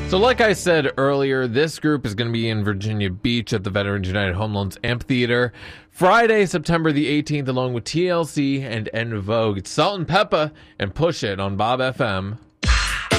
So like I said earlier, this group is going to be in Virginia Beach at the Veterans United Home Loans Amphitheater Friday, September the 18th, along with TLC and En Vogue. It's Salt and Peppa and Push It on Bob FM.